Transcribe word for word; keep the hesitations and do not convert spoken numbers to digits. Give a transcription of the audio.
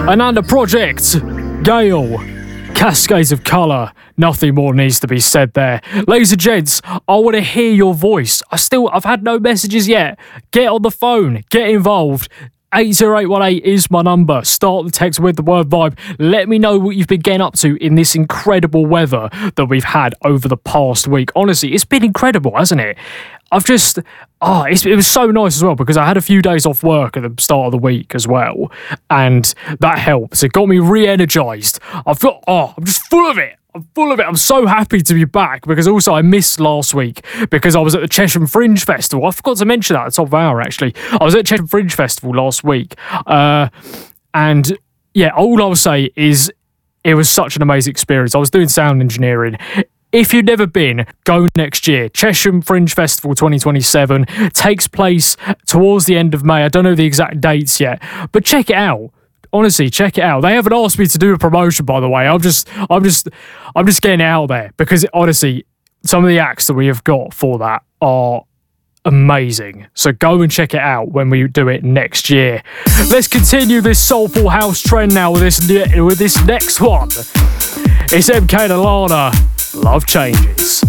Ananda Project, Gale, Cascades of Colour. Nothing more needs to be said there. Ladies and gents, I want to hear your voice. I still, I've had no messages yet. Get on the phone, get involved. eight zero eight one eight is my number. Start the text with the word vibe. Let me know what you've been getting up to in this incredible weather that we've had over the past week. Honestly, it's been incredible, hasn't it? I've just, oh, it's, it was so nice as well because I had a few days off work at the start of the week as well. And that helps. It got me re-energized. I've got, oh, I'm just full of it. I'm full of it. I'm so happy to be back because also I missed last week because I was at the Chesham Fringe Festival. I forgot to mention that at the top of the hour, actually. I was at Chesham Fringe Festival last week. Uh, and yeah, all I'll say is it was such an amazing experience. I was doing sound engineering. If you've never been, go next year. Chesham Fringe Festival twenty twenty-seven takes place towards the end of May. I don't know the exact dates yet, but check it out. Honestly, check it out. They haven't asked me to do a promotion, by the way. I'm just, I'm just, I'm just getting it out there because honestly, some of the acts that we have got for that are amazing. So go and check it out when we do it next year. Let's continue this soulful house trend now with this with this next one. It's M K and Alana. Love Changes.